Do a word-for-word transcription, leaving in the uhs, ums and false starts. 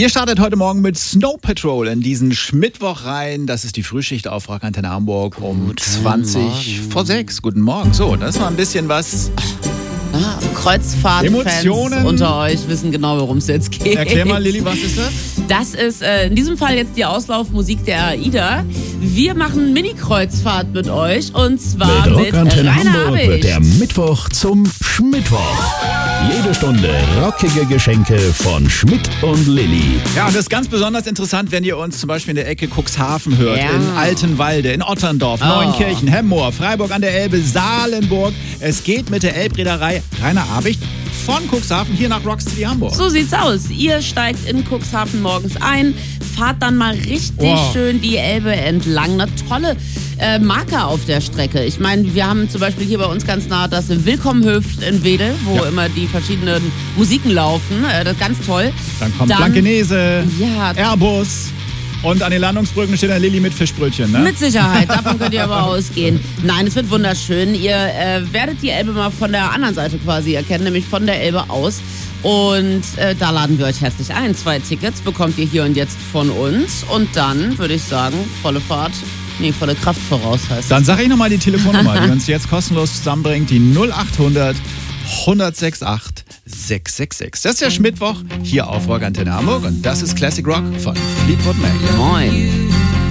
Ihr startet heute Morgen mit Snow Patrol in diesen Schmittwoch rein. Das ist die Frühschicht auf Rock Antenne Hamburg um Guten zwanzig Morgen. vor sechs. Guten Morgen. So, das war ein bisschen was. Ah, Kreuzfahrt-Fans Emotionen. unter euch wissen genau, worum es jetzt geht. Erklär mal, Lilly, was ist das? Das ist äh, in diesem Fall jetzt die Auslaufmusik der AIDA. Wir machen Mini-Kreuzfahrt mit euch und zwar Mit mit, Rock Antenne Rainer Hamburg Habicht. wird der Mittwoch zum Schmittwoch. Jede Stunde rockige Geschenke von Schmidt und Lilly. Ja, und das ist ganz besonders interessant, wenn ihr uns zum Beispiel in der Ecke Cuxhaven hört, Ja. in Altenwalde, in Otterndorf, Oh. Neunkirchen, Hemmoor, Freiburg an der Elbe, Salenburg. Es geht mit der Elbreederei Rainer Habicht von Cuxhaven hier nach Rock City Hamburg. So sieht's aus. Ihr steigt in Cuxhaven morgens ein, fahrt dann mal richtig Wow. schön die Elbe entlang. Eine tolle äh, Marke auf der Strecke. Ich meine, wir haben zum Beispiel hier bei uns ganz nah das Willkommenhöft in Wedel, wo Ja. immer die verschiedenen Musiken laufen. Äh, das ist ganz toll. Dann kommt Dann- Blankenese, Ja, Airbus und an den Landungsbrücken steht ein Lilly mit Fischbrötchen, ne? mit Sicherheit, davon könnt ihr aber ausgehen. Nein, es wird wunderschön. Ihr äh, werdet die Elbe mal von der anderen Seite quasi erkennen, nämlich von der Elbe aus. Und äh, da laden wir euch herzlich ein. Zwei Tickets bekommt ihr hier und jetzt von uns. Und dann würde ich sagen, volle Fahrt, nee, volle Kraft voraus heißt Dann sage ich nochmal die Telefonnummer, die uns jetzt kostenlos zusammenbringt, die null achthundert, hundertsechsundachtzig, sechshundertsechsundsechzig. Das ist der Schmittwoch hier auf Rock Antenne Hamburg und das ist Classic Rock von Fleetwood Mac. es. Moin.